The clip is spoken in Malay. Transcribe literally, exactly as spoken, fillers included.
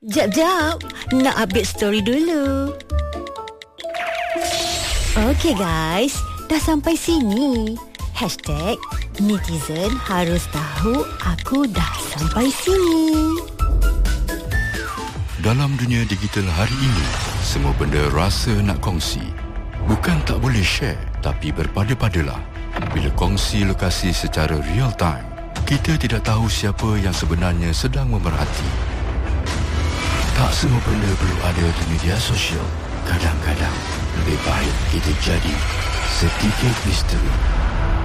Jap, jap. Nak update story dulu. Okey guys, dah sampai sini. Hashtag netizen harus tahu aku dah sampai sini. Dalam dunia digital hari ini, semua benda rasa nak kongsi. Bukan tak boleh share, tapi berpada-padalah. Bila kongsi lokasi secara real time, kita tidak tahu siapa yang sebenarnya sedang memerhati. Tak semua benda perlu ada di media sosial. Kadang-kadang lebih baik kita jadi sedikit misteri.